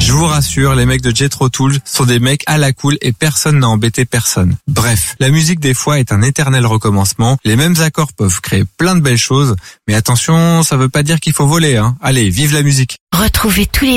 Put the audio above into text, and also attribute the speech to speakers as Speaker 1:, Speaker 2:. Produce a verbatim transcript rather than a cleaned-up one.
Speaker 1: Je vous rassure, les mecs de Jethro Tull sont des mecs à la cool et personne n'a embêté personne. Bref, la musique des fois est un éternel recommencement. Les mêmes accords peuvent créer plein de belles choses, mais attention, ça veut pas dire qu'il faut voler, hein. Allez, vive la musique.
Speaker 2: Retrouvez tous les